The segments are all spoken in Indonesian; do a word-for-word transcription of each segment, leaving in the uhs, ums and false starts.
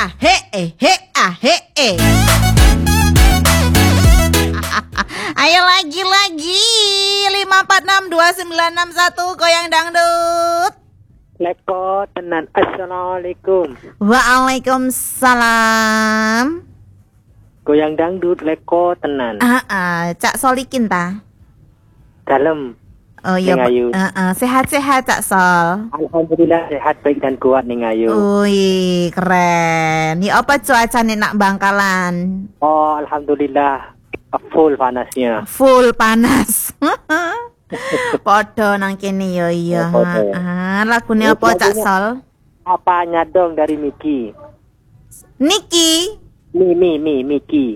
ah he eh he ah he eh. Ayo lagi-lagi lima empat enam dua sembilan enam satu goyang dangdut. Leko tenan. Assalamualaikum. Waalaikumsalam. Goyang dangdut leko tenan. Ah, ah, Cak Solikin ta. Dalem. Oh iya, Ayu. uh, uh, sehat-sehat Cak Sol. Alhamdulillah sehat baik dan kuat ning Ayu. Wih, keren. Ya apa cuacanya nak Bangkalan? Oh, alhamdulillah full panasnya. Full panas. Podo nang kene yo iya. Ah, lagune apa Cak Sol? Apanya dong dari Miki? Niki. Mi mi mi Miki.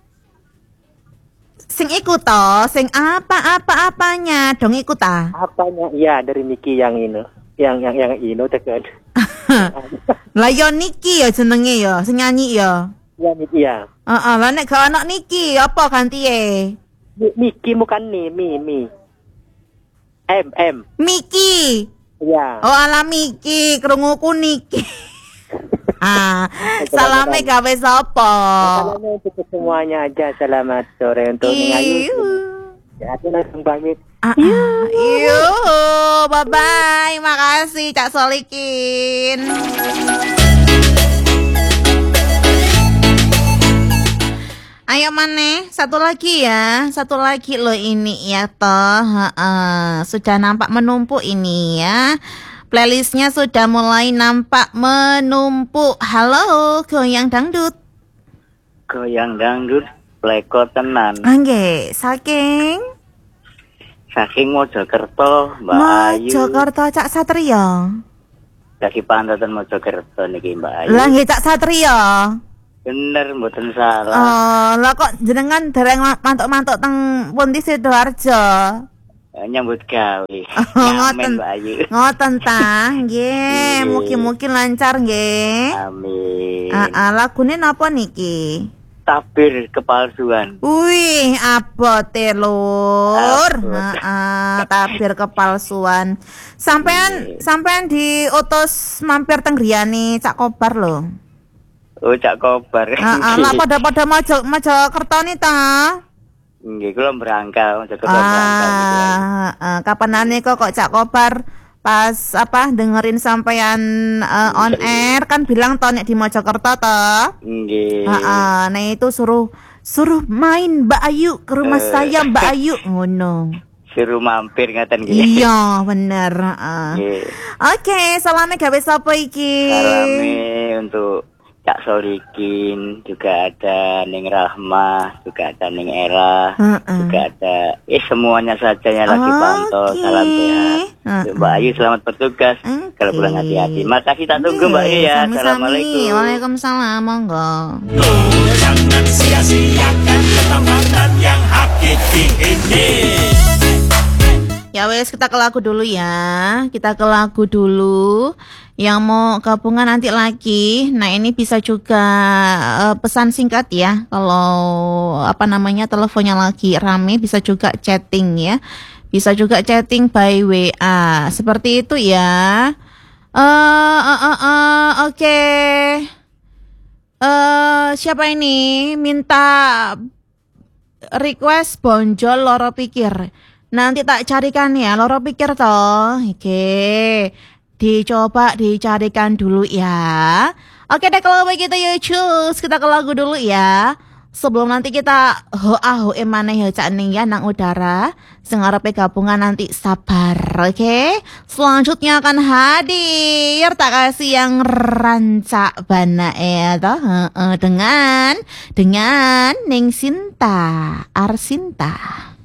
Sing iku to, sing apa-apa-apanya dong iku ta? Apanya? Iya, dari Miki yang ini. Yang yang yang ini tekan. Lah yo Niki ya jenenge ya, sing nyanyi ya. Ya Miki ya. Heeh, lah nek gak ana Niki apa gantiye? Miki bukan nih, mi mi. M M. Miki. Ya. Oh ala Miki, krunguku Niki. Ah, salame gawe sapa? Salamnya untuk semuanya aja. Selamat sore untuk Ning Ayu. Ya, aku langsung pamit. Ah, ah, iyo, bye bye. Makasih Cak Solikin. Ayo maneh, satu lagi ya, satu lagi loh ini ya toh. Ha-ha. Sudah nampak menumpuk ini ya. Playlistnya sudah mulai nampak menumpuk. Halo, goyang dangdut. Goyang dangdut, leko tenan. Angge, saking Saking Mojokerto, Mbak Ayu. Mojokerto Cak Satrio. Dari Pantaten Mojokerto niki Mbak Ayu. Lah nggih Cak Satrio. Bener, mboten salah. Oh, lah kok jenengan dereng mantuk-mantuk teng Pundi Sidoarjo. Nyambut gawe. Oh, ngoten Mbak Ayu. Ngoten ta, nggih. Mugi-mugi lancar nggih. Amin. Heeh, lagune napa niki? Tabir kepalsuan. Wih, abote lur. Abot. Heeh, tabir kepalsuan. Sampean sampean diutus mampir teng griyane Cak Kobar lho. Oh, Cak Kobar. Heeh, lah pada-pada Mojo Mojokerto ni ta. Nggih, kula berangkat Mojokerto berangkat gitu. Ah, uh, kapanane kok kok Cak Kobar pas apa dengerin sampean uh, on air kan bilang to nek di Mojokerto to. Nggih. Heeh, nah itu suruh suruh main Mbak Ayu ke rumah Uh. saya Mbak Ayu ngono. Suruh mampir ngaten nggih. Iya, bener, heeh. Nggih. Oke, salame gawe sapa iki? Salame untuk Cak Solikin, juga ada Ning Rahmah, juga ada Ning Era, Heeh. juga ada eh semuanya saja yang lagi pantau. Oke. Salam sehat. Heeh. Mbak Ayu selamat bertugas. Oke. Kalau pulang hati-hati. Makasih tak tunggu Mbak Ayu ya. Sami-sami. Assalamualaikum. Waalaikumsalam, monggo. Jangan sia-siakan kesempatan yang hakiki ini. Ya wes, kita ke lagu dulu ya. Kita ke lagu dulu. Yang mau gabungan nanti lagi. Nah ini bisa juga uh, pesan singkat ya. Kalau apa namanya teleponnya lagi rame, bisa juga chatting ya. Bisa juga chatting by W A. Seperti itu ya. Uh, uh, uh, uh, Oke. Okay. Uh, siapa ini? Minta request Bonjol Loro Pikir. Nanti tak carikan ya, Loro Pikir toh. Oke. Dicoba dicarikan dulu ya. Oke deh kalau begitu ya cus, kita ke lagu dulu ya. Sebelum nanti kita hoa hoe maneh ya Cak Ning ya nang udara. Sing arepe gabungan nanti sabar, oke? Selanjutnya akan hadir tak kasih yang rancak bana ya toh dengan dengan Ning Sinta Arsinta.